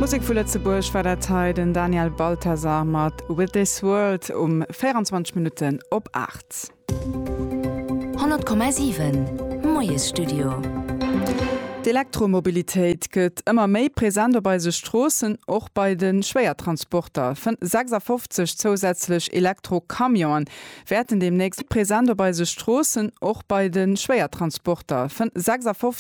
Musik vu Lützeburg war der Teil den Daniel Balthasar mat With This World 24 Minuten op 8. 100,7 Moes Studio. D'Elektromobilitéit gëtt ëmmer méi präsent bei se Strossen och bei den Schwertransporter. Von 56 zusätzlich Elektrokamion werden demnächst präsent bei se Strossen och bei den Schwertransporter. Von 56